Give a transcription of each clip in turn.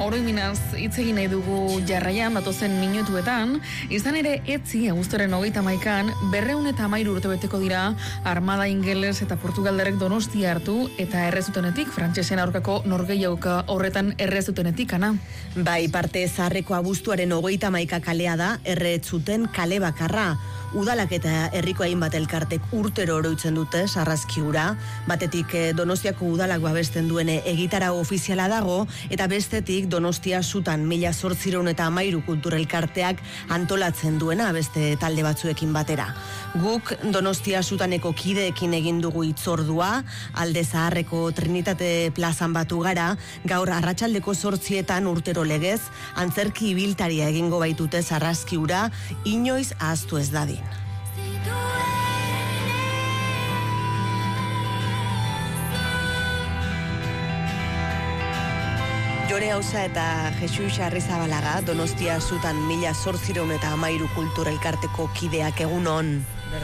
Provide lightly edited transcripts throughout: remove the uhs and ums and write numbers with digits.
Oroiminaz hitz egin nahi dugu jarraian datozen minutuetan, izan ere etzi abuztuaren 31an 213 urte beteko dira Armada ingeles eta Portugaldarrek Donostia hartu eta errezutenetik frantsesen aurkako norgehiagoka horretan errezutenetik ana. Bai, parte zaharreko abuztuaren 31 kalea da erretzuten kale bakarra. Udalak eta herriko hainbat elkartek urtero oroitzen dute sarrazki hura. Batetik Donostiako udalak babesten duen egitarau ofiziala dago, eta bestetik Donostia sutan 1813 kulturelkarteak antolatzen duena beste talde batzuekin batera. Guk Donostia sutaneko kideekin egin dugu hitzordua, Alde Zaharreko Trinitate plazan batu gara, gaur arratsaldeko 8 urtero legez, antzerki ibiltaria egingo baitute sarrazki hura, inoiz ahaztu ez dadin. Jone Auza eta Jesus Arrizabalaga, Donostia sutan 1813 kulturelkarteko kideak egunon.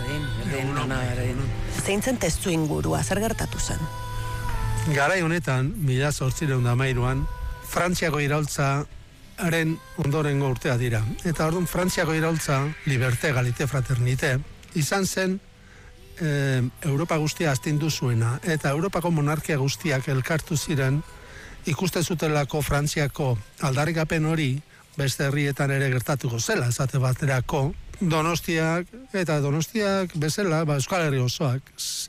Berdin. Zeintzen testu ingurua, zer gertatu zen? Garai honetan, 1813an, Frantziako iraultzaren ondorengo urtea dira. Eta orduan Frantziako iraultza, Liberté, Egalité, Fraternité, izan zen Europa guztia astindu zuena. Eta Europako monarkia guztiak elkartu ziren, ikusten zutelako Frantziako aldarrikapen hori beste herrietan ere gertatuko zela, esate baterako, Donostiak bezala, Euskal Herri osoak,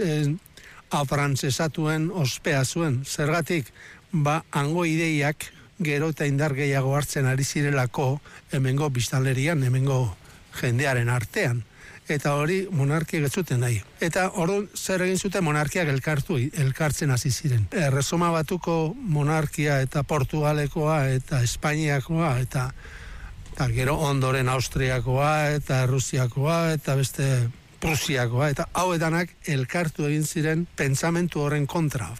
afrantzesatuen ospea zuen. Zergatik, hango ideiak gero eta indar gehiago hartzen ari zirelako hemengo biztanlerian, hemengo jendearen artean. Eta hori monarkiak ez zuten nahi. Eta orduan zer egin zuten monarkiak elkartzen hasi ziren. Erresuma Batuko monarkia eta Portugalekoa eta Espainiakoa eta gero ondoren Austriakoa eta Rusiakoa eta beste Prusiakoa eta hauetanak elkartu egin ziren pentsamentu horren kontra.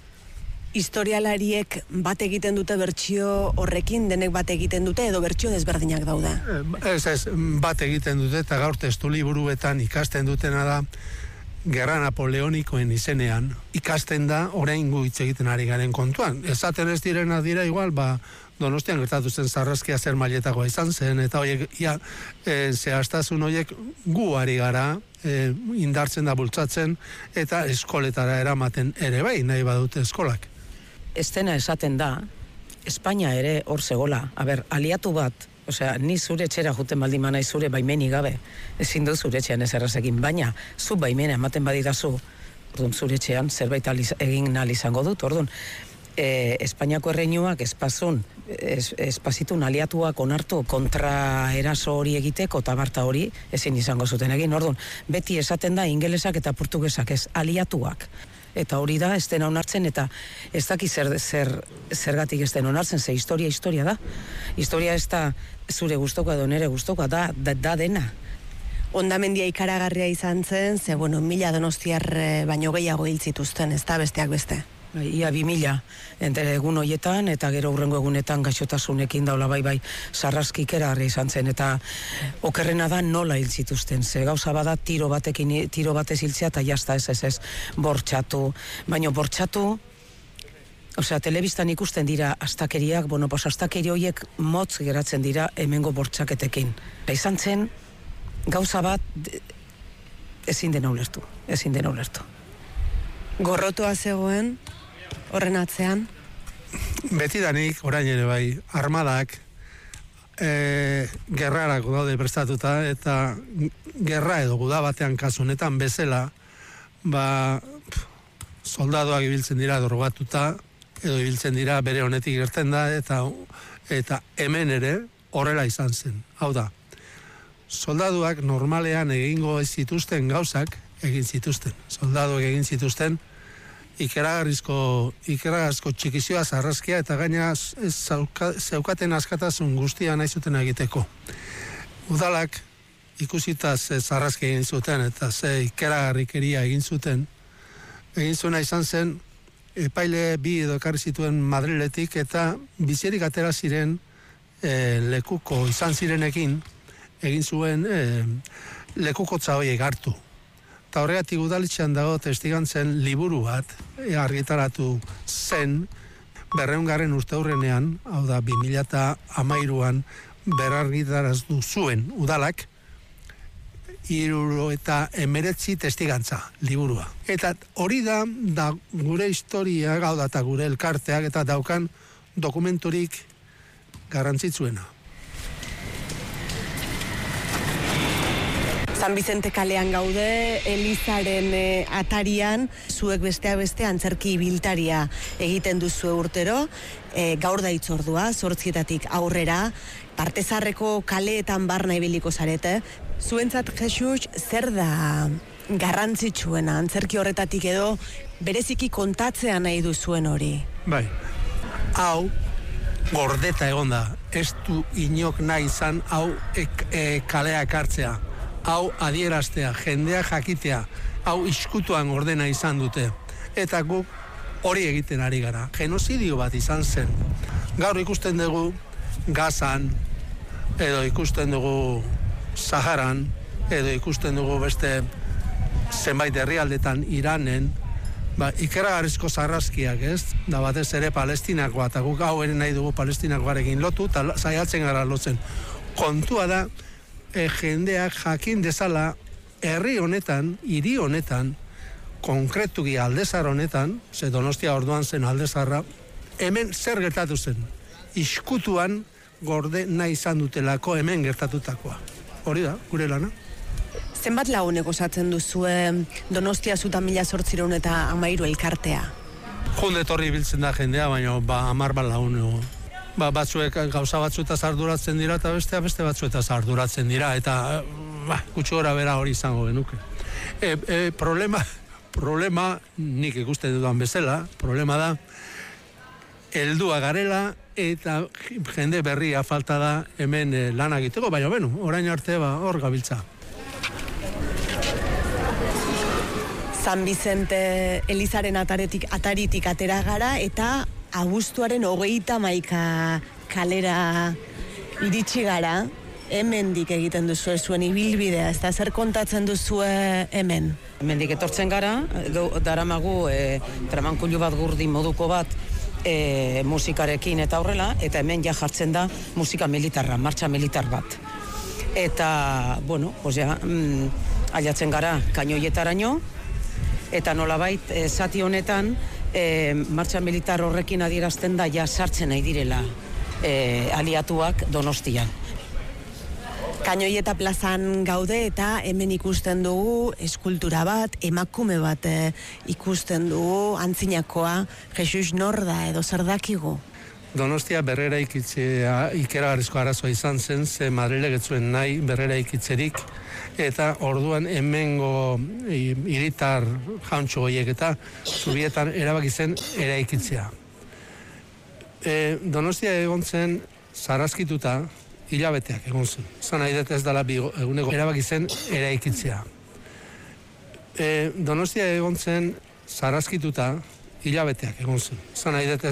Historialariek bat egiten dute bertsio horrekin, denek bat egiten dute edo bertsio desberdinak daude? Ez, bat egiten dute eta gaur testu liburuetan ikasten dutena da Gerra Napoleonikoen izenean. Ikasten da orain gu hitz egiten ari garen kontuan. Esaten ez direna dira igual, Donostian gertatu zen sarraskia zer mailetakoa izan zen, eta horiek, zehaztasun horiek gu ari gara, indartzen da bultzatzen, eta eskoletara eramaten ere bai, nahi badute eskolak. Ez dena esaten da, Espainia ere hor zegola, aliatu bat, ni zure etxera juten baldin manai zure baimeni gabe, ezin du zure etxean ez errazekin, baina zu baimena ematen badidazu, orduan zure etxean zerbait egin nahi izango dut, orduan, Espainiako erreinuak espazitun aliatuak onartu kontra eraso hori egiteko eta barta hori ezin izango zuten egin. Orduan, beti esaten da ingelesak eta portugesak ez aliatuak. Eta hori da, ez dena onartzen eta ez daki zergatik ez dena onartzen, ze historia da. Historia ez da zure gustokoa edo nere gustokoa, da dena. Hondamendia ikaragarria izan zen, ze mila donostiar baino gehiago hil zituzten, ez da besteak beste. Ia 2000 egun horietan eta gero hurrengo egunetan gaixotasunekin daula bai sarraski ikaragarria izan zen eta okerrena da nola hil zituzten, ze gauza bada tiro batez hiltzea eta jazta ez bortxatu, baino bortxatu, telebistan ikusten dira astakeriak, astakeri horiek motz geratzen dira hemengo bortxaketekin. Izan zen gauza bat ezin dena ulertu. Gorrotoa zegoen horren atzean? Betidanik, orain ere bai, armadak gerrarako daude prestatuta eta gerra edo guda batean kasu honetan bezala soldadoak ibiltzen dira drogatuta edo ibiltzen dira bere honetik gertzen da eta hemen ere horrela izan zen. Hau da, soldaduak normalean egingo ez zituzten gauzak egin zituzten. Soldaduak egin zituzten ikeragarrizko txikizioa sarraskia eta gaina zeukaten askatasun guztia nahi zuten egiteko. Udalak ikusita ze sarraskia egin zuten eta ze ikeragarrikeria egin zuten, egin zuena izan zen epaile bi edo ekarri zituen Madriletik eta bizirik atera ziren lekuko izan zirenekin egin zuen lekukotza horiek hartu. Eta horregatik udaletxean dago testigantzen liburu bat argitaratu zen, 200. urteurrenean, hau da 2013an berrargitaraztu zuen udalak 319 testigantza liburua. Eta hori da gure historia, hau da, eta gure elkarteak eta daukan dokumenturik garrantzitsuena. San Bizente kalean gaude, Elizaren atarian, zuek besteak beste antzerki ibiltaria egiten duzue urtero, gaur da itzordua, 8:00 aurrera, Partezarreko kaleetan barna ibiliko zarete. Zuentzat, Jesus, zer da garrantzitsuena, antzerki horretatik edo bereziki kontatzea nahi duzuen hori? Bai, hau gordeta egon da, ez du inok nahi izan hau kaleak hartzea. Hau adieraztea, jendea jakitea, hau iskutuan ordena izan dute. Eta guk hori egiten ari gara. Genozidio bat izan zen. Gaur ikusten dugu Gazan, edo ikusten dugu Saharan, edo ikusten dugu beste zenbait herrialdetan Iranen, ikeragarrizko sarraskiak, ez? Da batez ere Palestinakoa, eta guk hau ere nahi dugu Palestinakoarekin lotu, eta saiatzen gara lotzen. Kontua da, jendeak jakin dezala herri honetan, hiri honetan, konkretuki Aldezar honetan, ze Donostia orduan zen Aldezarra, hemen zer gertatu zen? Iskutuan gorde nahi izan dutelako hemen gertatutakoa. Hori da, gure lana. Zenbat lagunek osatzen duzue Donostia Zuta 1813 elkartea? Junde etorri biltzen da jendea, baina 10 lagun. Batzuek gauza batzuetaz arduratzen dira, eta beste batzuetaz arduratzen dira, eta gutxi gora bera hori izango genuke. Problema, nik ikusten dudan bezala, problema da, heldua garela, eta jende berria falta da hemen lan egiteko, baina orain arte hor gabiltza. San Bizente Elizaren ataritik atera gara, eta abuztuaren 31 kalera iritsi gara, hemendik egiten duzue zuen ibilbidea, ez da zer kontatzen duzue hemen? Hemendik etortzen gara, daramagu tramankulu bat gurdi moduko bat musikarekin eta horrela, eta hemen ja jartzen da musika militarra, martxa militar bat. Eta, aiatzen gara kainoietaraino, eta nolabait, zati honetan, martxa militar horrekin adierazten da ja sartzen nahi direla aliatuak Donostian. Kainoieta plazan gaude eta hemen ikusten dugu eskultura bat, emakume bat ikusten dugu, antzinakoa, Jesus nor da edo zer dakigu? Donostia berrera ikitzea ikeragarrizko arazoa izan zen, ze Madrilek ez zuen nahi berrera ikitzerik, eta orduan hemengo hiritar jauntxo horiek eta zubietan erabaki zen eraikitzea. Donostia egon zen sarraskituta, hilabeteak egon zen. Zan nahi dut ez dela eguneko erabaki zen eraikitzea. Donostia egon zen sarraskituta, hilabeteak egon zen. Zan nahi dut